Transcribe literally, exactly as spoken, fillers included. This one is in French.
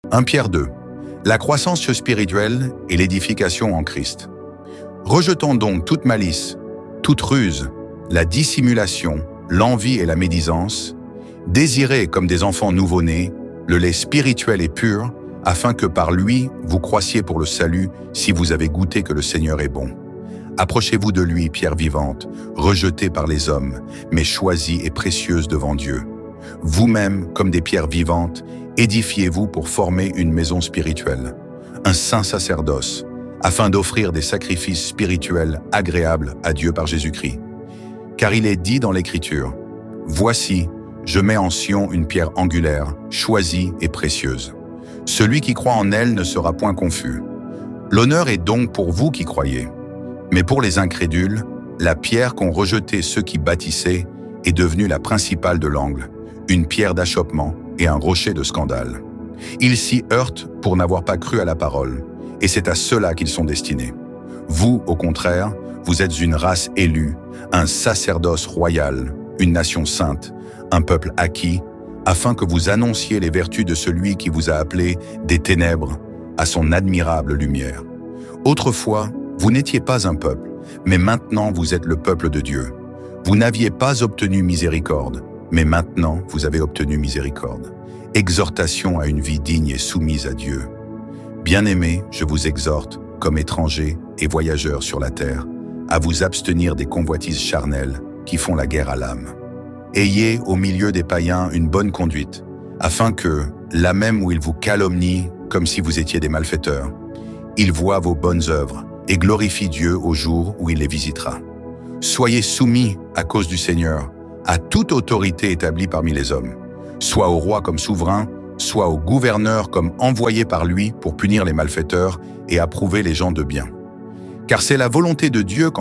premier Pierre deux. La croissance spirituelle et l'édification en Christ. Rejetons donc toute malice, toute ruse, la dissimulation, l'envie et la médisance. Désirez comme des enfants nouveau-nés le lait spirituel et pur, afin que par lui vous croissiez pour le salut si vous avez goûté que le Seigneur est bon. Approchez-vous de lui, pierre vivante, rejetée par les hommes, mais choisie et précieuse devant Dieu. Vous-même, comme des pierres vivantes, édifiez-vous pour former une maison spirituelle, un saint sacerdoce, afin d'offrir des sacrifices spirituels agréables à Dieu par Jésus-Christ. Car il est dit dans l'Écriture, « Voici, je mets en Sion une pierre angulaire, choisie et précieuse. Celui qui croit en elle ne sera point confus. L'honneur est donc pour vous qui croyez. Mais pour les incrédules, la pierre qu'ont rejetée ceux qui bâtissaient est devenue la principale de l'angle, une pierre d'achoppement et un rocher de scandale. Ils s'y heurtent pour n'avoir pas cru à la parole, et c'est à cela qu'ils sont destinés. Vous, au contraire, vous êtes une race élue, un sacerdoce royal, une nation sainte, un peuple acquis, afin que vous annonciez les vertus de celui qui vous a appelés des ténèbres à son admirable lumière. Autrefois, vous n'étiez pas un peuple, mais maintenant vous êtes le peuple de Dieu. Vous n'aviez pas obtenu miséricorde, mais maintenant vous avez obtenu miséricorde. Exhortation à une vie digne et soumise à Dieu. Bien-aimés, je vous exhorte, comme étrangers et voyageurs sur la terre, à vous abstenir des convoitises charnelles qui font la guerre à l'âme. Ayez au milieu des païens une bonne conduite, afin que, là même où ils vous calomnient comme si vous étiez des malfaiteurs, ils voient vos bonnes œuvres et glorifient Dieu au jour où il les visitera. Soyez soumis, à cause du Seigneur, à toute autorité établie parmi les hommes, soit au roi comme souverain, soit au gouverneur comme envoyé par lui pour punir les malfaiteurs et approuver les gens de bien. Car c'est la volonté de Dieu